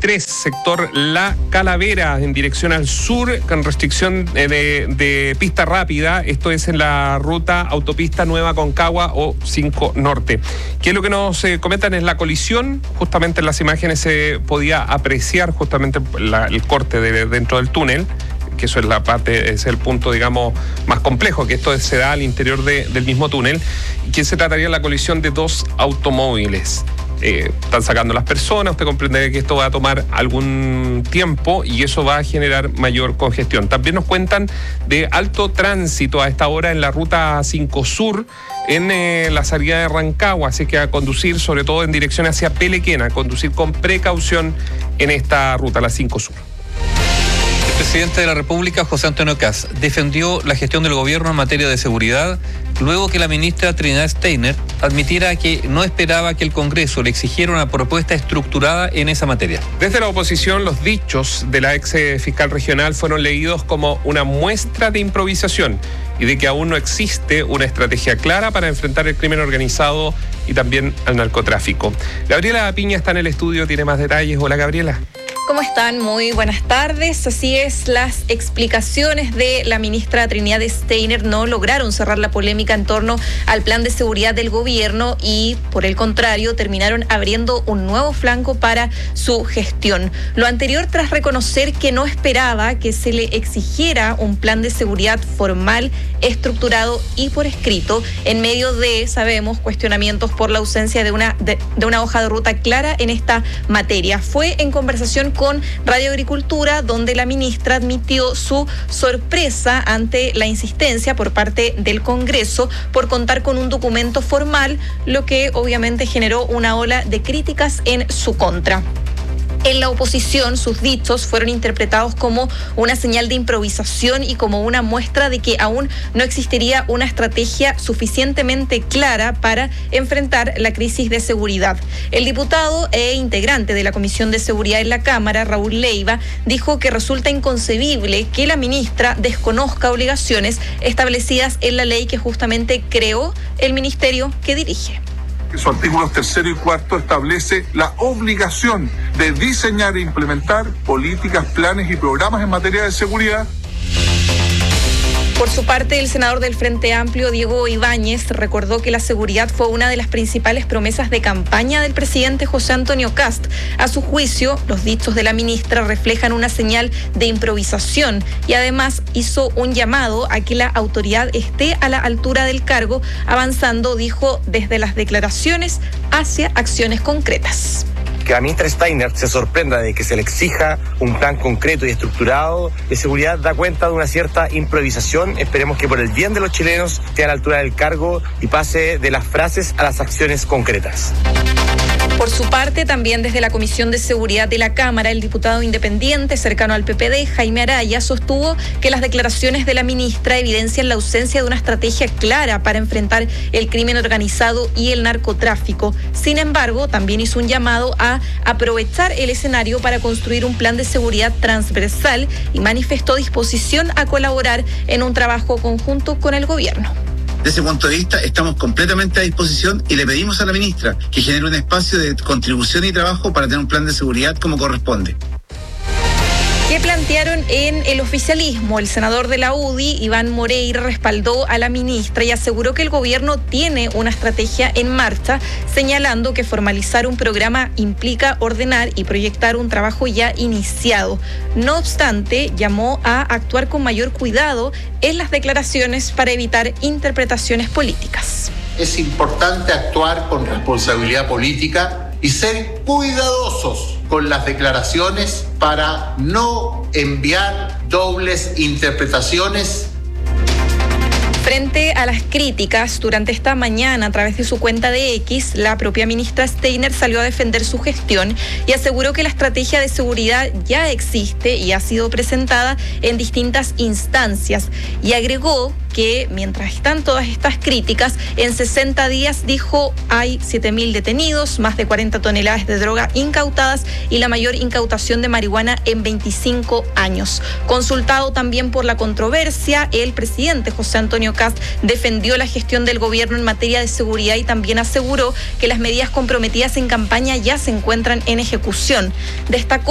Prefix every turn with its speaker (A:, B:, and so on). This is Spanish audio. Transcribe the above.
A: 23, sector La Calavera, en dirección al sur, con restricción de pista rápida. Esto es en la ruta autopista Nueva Concagua o 5 Norte. ¿Qué es lo que nos comentan? Es la colisión. Justamente en las imágenes se podía apreciar justamente el corte dentro del túnel, que eso es la parte, es el punto, digamos, más complejo, que esto se da al interior del mismo túnel, y que se trataría de la colisión de dos automóviles. Están sacando las personas, usted comprenderá que esto va a tomar algún tiempo y eso va a generar mayor congestión. También nos cuentan de alto tránsito a esta hora en la ruta 5 Sur, en la salida de Rancagua, así que a conducir sobre todo en dirección hacia Pelequena, conducir con precaución en esta ruta, la 5 Sur.
B: El presidente de la República, José Antonio Kast, defendió la gestión del gobierno en materia de seguridad luego que la ministra Trinidad Steiner admitiera que no esperaba que el Congreso le exigiera una propuesta estructurada en esa materia.
A: Desde la oposición, los dichos de la ex fiscal regional fueron leídos como una muestra de improvisación y de que aún no existe una estrategia clara para enfrentar el crimen organizado y también al narcotráfico. Gabriela Piña está en el estudio, tiene más detalles. Hola, Gabriela.
C: ¿Cómo están? Muy buenas tardes. Así es, las explicaciones de la ministra Trinidad Steiner no lograron cerrar la polémica en torno al plan de seguridad del gobierno y, por el contrario, terminaron abriendo un nuevo flanco para su gestión. Lo anterior tras reconocer que no esperaba que se le exigiera un plan de seguridad formal, estructurado y por escrito, en medio de, sabemos, cuestionamientos por la ausencia de una hoja de ruta clara en esta materia. Fue en conversación con Radio Agricultura, donde la ministra admitió su sorpresa ante la insistencia por parte del Congreso por contar con un documento formal, lo que obviamente generó una ola de críticas en su contra. En la oposición, sus dichos fueron interpretados como una señal de improvisación y como una muestra de que aún no existiría una estrategia suficientemente clara para enfrentar la crisis de seguridad. El diputado e integrante de la Comisión de Seguridad en la Cámara, Raúl Leiva, dijo que resulta inconcebible que la ministra desconozca obligaciones establecidas en la ley que justamente creó el ministerio que dirige.
D: Sus artículos 3 y 4 establece la obligación de diseñar e implementar políticas, planes y programas en materia de seguridad.
C: Por su parte, el senador del Frente Amplio, Diego Ibáñez, recordó que la seguridad fue una de las principales promesas de campaña del presidente José Antonio Kast. A su juicio, los dichos de la ministra reflejan una señal de improvisación y además hizo un llamado a que la autoridad esté a la altura del cargo, avanzando, dijo, desde las declaraciones hacia acciones concretas.
E: Que la ministra Steiner se sorprenda de que se le exija un plan concreto y estructurado de seguridad da cuenta de una cierta improvisación. Esperemos que por el bien de los chilenos esté a la altura del cargo y pase de las frases a las acciones concretas.
C: Por su parte, también desde la Comisión de Seguridad de la Cámara, el diputado independiente cercano al PPD, Jaime Araya, sostuvo que las declaraciones de la ministra evidencian la ausencia de una estrategia clara para enfrentar el crimen organizado y el narcotráfico. Sin embargo, también hizo un llamado a aprovechar el escenario para construir un plan de seguridad transversal y manifestó disposición a colaborar en un trabajo conjunto con el gobierno.
F: Desde ese punto de vista, estamos completamente a disposición y le pedimos a la ministra que genere un espacio de contribución y trabajo para tener un plan de seguridad como corresponde.
C: ¿Qué plantearon en el oficialismo? El senador de la UDI, Iván Moreira, respaldó a la ministra y aseguró que el gobierno tiene una estrategia en marcha, señalando que formalizar un programa implica ordenar y proyectar un trabajo ya iniciado. No obstante, llamó a actuar con mayor cuidado en las declaraciones para evitar interpretaciones políticas.
G: Es importante actuar con responsabilidad política y ser cuidadosos con las declaraciones para no enviar dobles interpretaciones.
C: Frente a las críticas, durante esta mañana, a través de su cuenta de X, la propia ministra Steiner salió a defender su gestión y aseguró que la estrategia de seguridad ya existe y ha sido presentada en distintas instancias. Y agregó que mientras están todas estas críticas, en 60 días, dijo, hay 7.000 detenidos, más de 40 toneladas de droga incautadas y la mayor incautación de marihuana en 25 años. Consultado también por la controversia, el presidente José Antonio Kast defendió la gestión del gobierno en materia de seguridad y también aseguró que las medidas comprometidas en campaña ya se encuentran en ejecución. Destacó